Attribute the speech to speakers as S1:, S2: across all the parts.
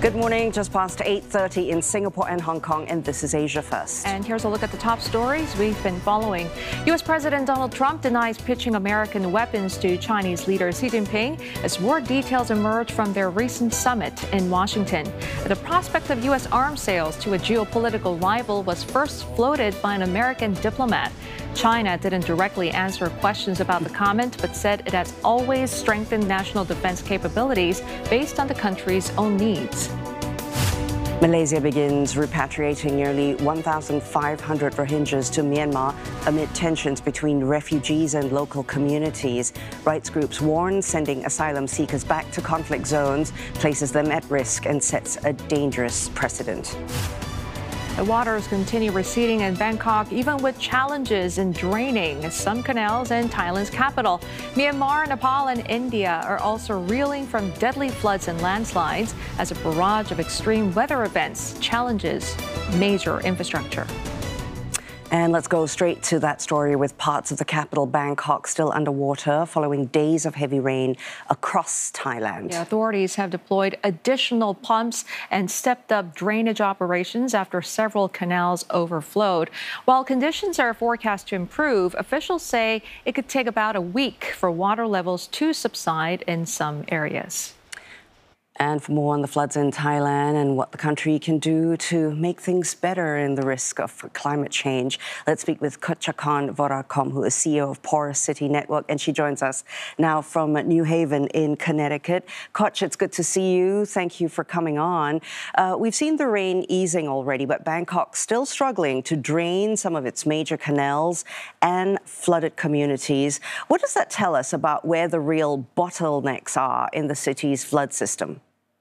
S1: Good morning, just past 8:30 in Singapore and Hong Kong, and this is Asia First.
S2: And here's a look at the top stories we've been following. U.S. President Donald Trump denies pitching American weapons to Chinese leader Xi Jinping as more details emerge from their recent summit in Washington. The prospect of U.S. arms sales to a geopolitical rival was first floated by an American diplomat. China didn't directly answer questions about the comment, but said it has always strengthened national defense capabilities based on the country's own needs.
S1: Malaysia begins repatriating nearly 1,500 Rohingyas to Myanmar amid tensions between refugees and local communities. Rights groups warn sending asylum seekers back to conflict zones places them at risk and sets a dangerous precedent.
S2: The waters continue receding in Bangkok, even with challenges in draining some canals in Thailand's capital. Myanmar, Nepal, and India are also reeling from deadly floods and landslides as a barrage of extreme weather events challenges major infrastructure.
S1: And let's go straight to that story with parts of the capital, Bangkok, still underwater following days of heavy rain across Thailand.
S2: Yeah, authorities have deployed additional pumps and stepped up drainage operations after several canals overflowed. While conditions are forecast to improve, officials say it could take about a week for water levels to subside in some areas.
S1: And for more on the floods in Thailand and what the country can do to make things better in the risk of climate change, let's speak with Kochakorn Vorakom, who is CEO of Porous City Network, and she joins us now from New Haven in Connecticut. Koch, it's good to see you. Thank you for coming on. We've seen the rain easing already, but Bangkok still struggling to drain some of its major canals and flooded communities. What does that tell us about where the real bottlenecks are in the city's flood system?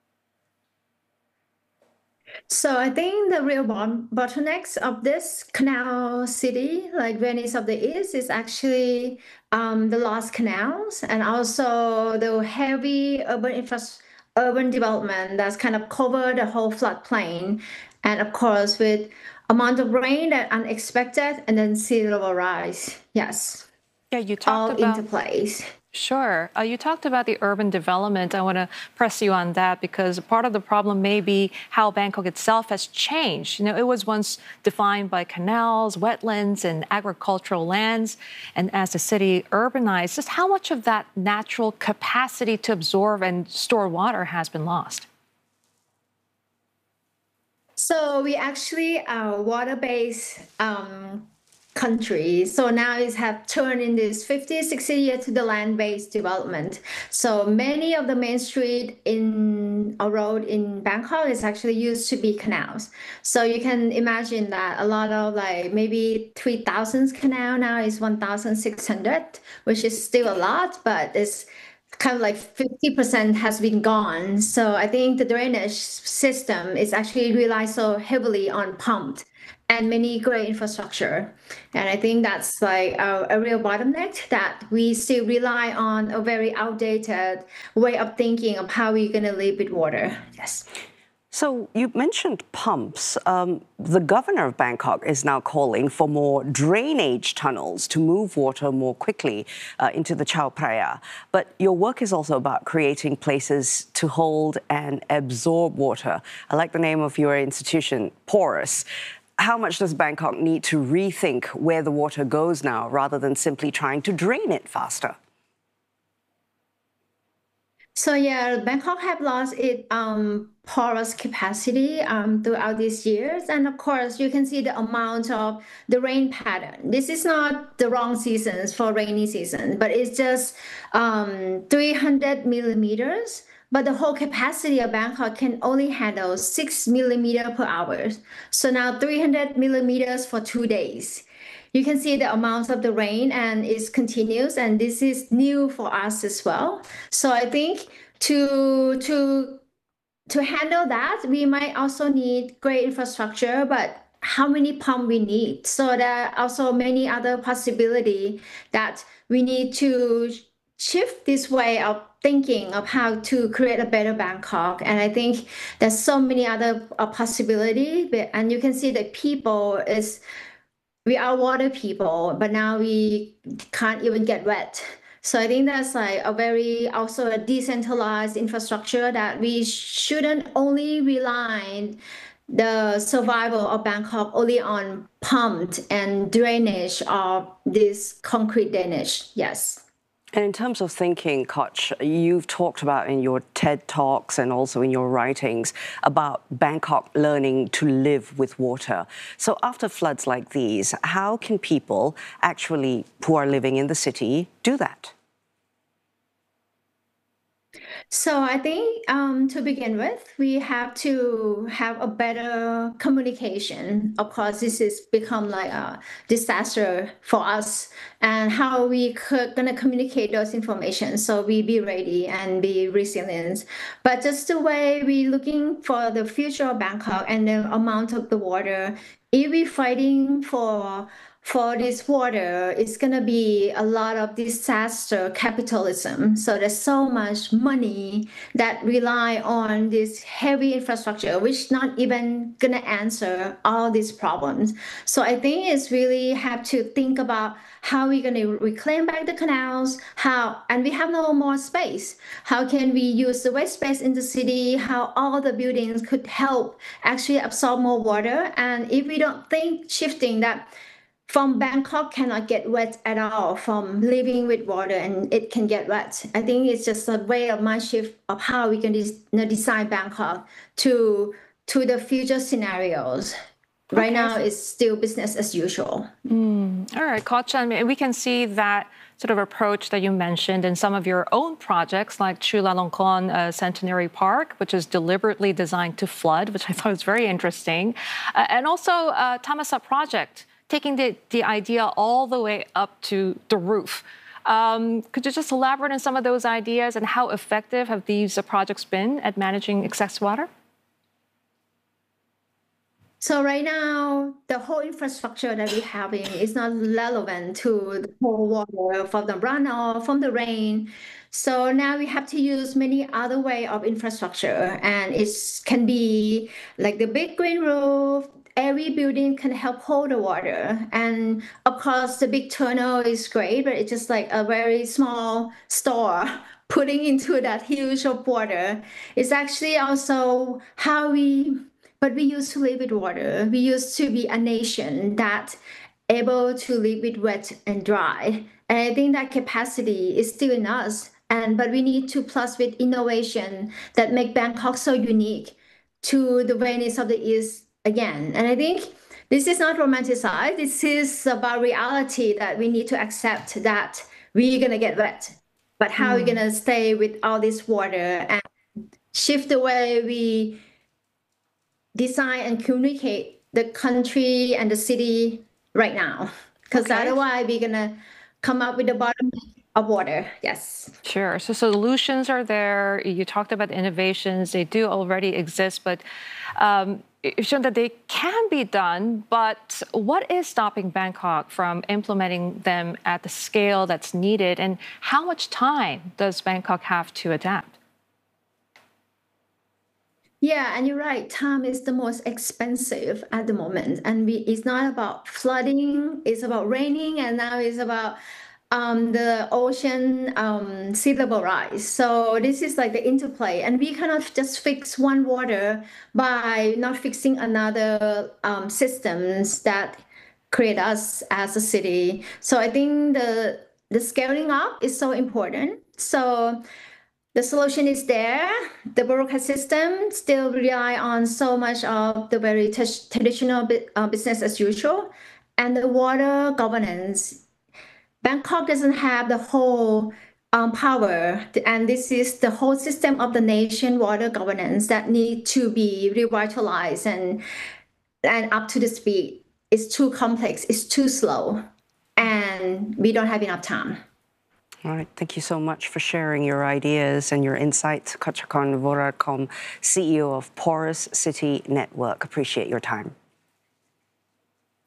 S3: So I think the real bottlenecks of this canal city, like Venice of the East, is actually the lost canals and also the heavy urban development that's kind of covered the whole floodplain. And of course, with amount of rain that unexpected and then sea level rise. Yes.
S2: Yeah, you talked
S3: all
S2: about
S3: into place.
S2: Sure. You talked about the urban development. I want to press you on that because part of the problem may be how Bangkok itself has changed. You know, it was once defined by canals, wetlands, and agricultural lands. And as the city urbanized, just how much of that natural capacity to absorb and store water has been lost?
S3: So we actually are water-based country. So now it have turned in this 50, 60 years to the land-based development. So many of the main street in a road in Bangkok is actually used to be canals. So you can imagine that a lot of like maybe 3,000 canal now is 1,600, which is still a lot, but it's kind of like 50% has been gone. So I think the drainage system is actually relies so heavily on pumped and many great infrastructure. And I think that's like a real bottleneck that we still rely on a very outdated way of thinking of how we're going to live with water. Yes.
S1: So you mentioned pumps. The governor of Bangkok is now calling for more drainage tunnels to move water more quickly into the Chao Phraya. But your work is also about creating places to hold and absorb water. I like the name of your institution, Porous. How much does Bangkok need to rethink where the water goes now rather than simply trying to drain it faster?
S3: So yeah, Bangkok have lost its porous capacity throughout these years. And of course, you can see the amount of the rain pattern. This is not the wrong seasons for rainy season, but it's just 300 millimeters. But the whole capacity of Bangkok can only handle 6 millimeters per hour. So now 300 millimeters for 2 days. You can see the amounts of the rain and it continues, and this is new for us as well. So I think to handle that, we might also need great infrastructure, but how many pumps we need? So there are also many other possibilities that we need to shift this way of thinking of how to create a better Bangkok. And I think there's so many other possibilities. And you can see that we are water people, but now we can't even get wet. So I think that's like a very also a decentralized infrastructure that we shouldn't only rely the survival of Bangkok only on pumped and drainage of this concrete drainage. Yes.
S1: And in terms of thinking, Koch, you've talked about in your TED Talks and also in your writings about Bangkok learning to live with water. So after floods like these, how can people actually who are living in the city do that?
S3: So I think to begin with, we have to have a better communication. Of course, this has become like a disaster for us, and how we could gonna communicate those information so we be ready and be resilient. But just the way we looking for the future of Bangkok and the amount of the water, if we fighting for this water, it's going to be a lot of disaster capitalism. So there's so much money that rely on this heavy infrastructure, which not even going to answer all these problems. So I think it's really have to think about how we're going to reclaim back the canals, and we have no more space. How can we use the waste space in the city? How all the buildings could help actually absorb more water? And if we don't think shifting that from Bangkok cannot get wet at all from living with water and it can get wet. I think it's just a way of mind shift of how we can design Bangkok to the future scenarios. Right now, it's still business as usual.
S2: All right, Koch, I mean, we can see that sort of approach that you mentioned in some of your own projects, like Chulalongkorn Centenary Park, which is deliberately designed to flood, which I thought was very interesting, and also Thammasat Project, taking the idea all the way up to the roof. Could you just elaborate on some of those ideas and how effective have these projects been at managing excess water?
S3: So right now, the whole infrastructure that we're having is not relevant to the whole water from the runoff, from the rain. So now we have to use many other way of infrastructure, and it can be like the big green roof. Every building can help hold the water. And of course, the big tunnel is great, but it's just like a very small store putting into that huge of water. It's actually also but we used to live with water. We used to be a nation that able to live with wet and dry. And I think that capacity is still in us. But we need to plus with innovation that make Bangkok so unique to the Venice of the East again. And I think this is not romanticized. This is about reality that we need to accept that we're going to get wet. But how are we going to stay with all this water and shift the way we design and communicate the country and the city right now? Because otherwise we're going to come up with the bottom of water. Yes.
S2: Sure. So solutions are there. You talked about innovations. They do already exist, but you've shown that they can be done. But what is stopping Bangkok from implementing them at the scale that's needed? And how much time does Bangkok have to adapt?
S3: Yeah, and you're right. Time is the most expensive at the moment. And it's not about flooding, it's about raining, and now it's about the ocean sea level rise. So this is like the interplay, and we cannot just fix one water by not fixing another systems that create us as a city. So I think the scaling up is so important. So the solution is there. The bureaucratic system still rely on so much of the very traditional business as usual, and the water governance. Bangkok doesn't have the whole power, and this is the whole system of the nation water governance that need to be revitalized and up to the speed. It's too complex, it's too slow, and we don't have enough time.
S1: All right. Thank you so much for sharing your ideas and your insights. Kotchakorn Vorakom, CEO of Porous City Network. Appreciate your time.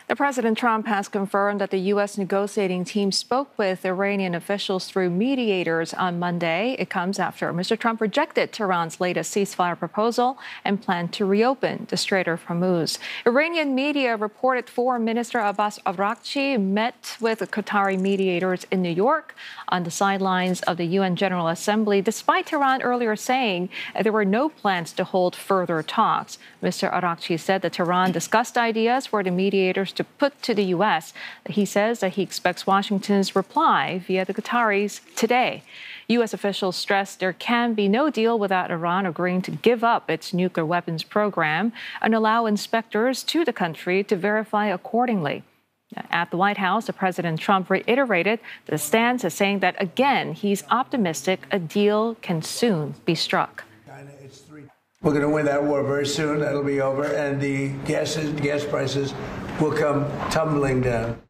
S2: President Trump has confirmed that the U.S. negotiating team spoke with Iranian officials through mediators on Monday. It comes after Mr. Trump rejected Tehran's latest ceasefire proposal and planned to reopen the Strait of Hormuz. Iranian media reported Foreign Minister Abbas Araghchi met with Qatari mediators in New York on the sidelines of the UN General Assembly, despite Tehran earlier saying there were no plans to hold further talks. Mr. Araghchi said that Tehran discussed ideas for the mediators to put to the U.S. He says that he expects Washington's reply via the Qataris today. U.S. officials stressed there can be no deal without Iran agreeing to give up its nuclear weapons program and allow inspectors to the country to verify accordingly. At the White House, President Trump reiterated the stance, saying that, again, he's optimistic a deal can soon be struck.
S4: We're going to win that war very soon. That'll be over, and the gas prices will come tumbling down.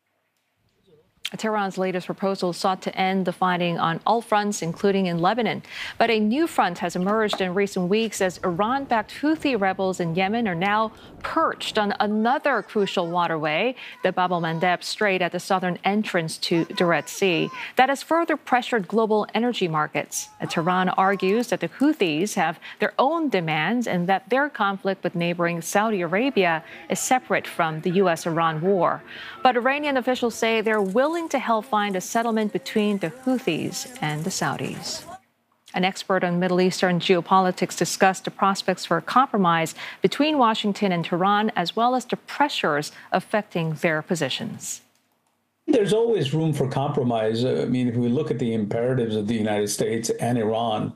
S2: Tehran's latest proposal sought to end the fighting on all fronts, including in Lebanon. But a new front has emerged in recent weeks as Iran-backed Houthi rebels in Yemen are now perched on another crucial waterway, the Bab el-Mandeb Strait at the southern entrance to the Red Sea. That has further pressured global energy markets. Tehran argues that the Houthis have their own demands and that their conflict with neighboring Saudi Arabia is separate from the U.S.-Iran war. But Iranian officials say they're willing to help find a settlement between the Houthis and the Saudis. An expert on Middle Eastern geopolitics discussed the prospects for a compromise between Washington and Tehran, as well as the pressures affecting their positions.
S5: There's always room for compromise. I mean, if we look at the imperatives of the United States and Iran,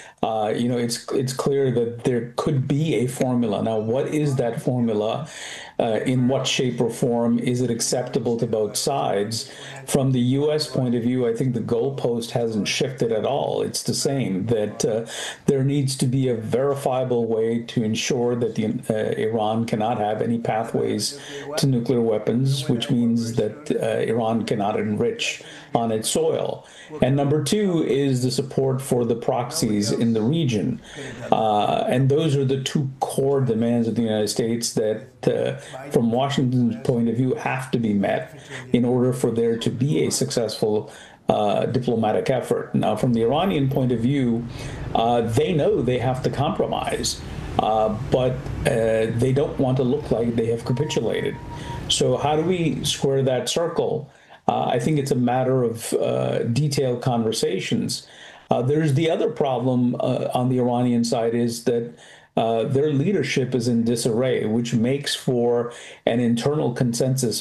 S5: it's clear that there could be a formula. Now, what is that formula? In what shape or form is it acceptable to both sides? From the U.S. point of view, I think the goalpost hasn't shifted at all. It's the same, that there needs to be a verifiable way to ensure that Iran cannot have any pathways to nuclear weapons, which means that Iran cannot enrich on its soil. And number two is the support for the proxies in the region. And those are the two core demands of the United States that, from Washington's point of view, have to be met in order for there to be a successful diplomatic effort. Now, from the Iranian point of view, they know they have to compromise, but they don't want to look like they have capitulated. So how do we square that circle? I think it's a matter of detailed conversations. There's the other problem on the Iranian side is that their leadership is in disarray, which makes for an internal consensus,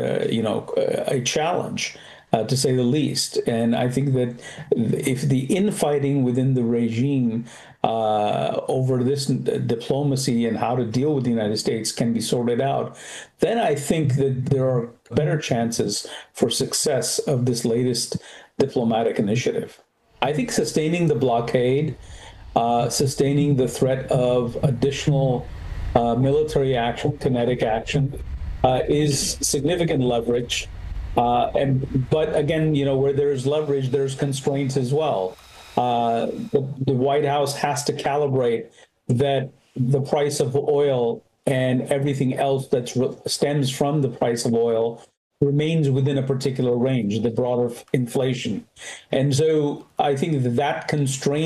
S5: a challenge, to say the least. And I think that if the infighting within the regime over this diplomacy and how to deal with the United States can be sorted out, then I think that there are better chances for success of this latest diplomatic initiative. I think sustaining the blockade, sustaining the threat of additional military action, kinetic action, is significant leverage. But again, where there's leverage, there's constraints as well. The White House has to calibrate that the price of oil and everything else that stems from the price of oil remains within a particular range, the broader inflation. And so I think that constraint